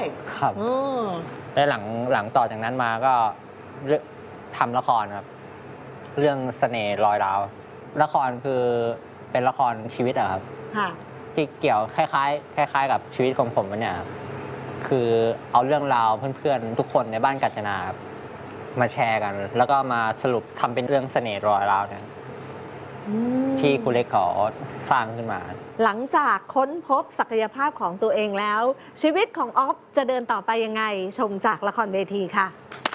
ครับและหลังต่อจากนั้นมาก็ทำละครครับเรื่องเสน่ห์รอยร้าวละครคือเป็นละครชีวิตอะครับที่เกี่ยวคล้ายๆกับชีวิตของผมเนี่ยคือเอาเรื่องราวเพื่อนๆทุกคนในบ้านกาญจนาครับมาแชร์กันแล้วก็มาสรุปทำเป็นเรื่องเสน่ห์รอยร้าวเนี่ยที่ครูเล็กเขาสร้างขึ้นมาหลังจากค้นพบศักยภาพของตัวเองแล้วชีวิตของออฟจะเดินต่อไปยังไงชมจากละครเวทีค่ะ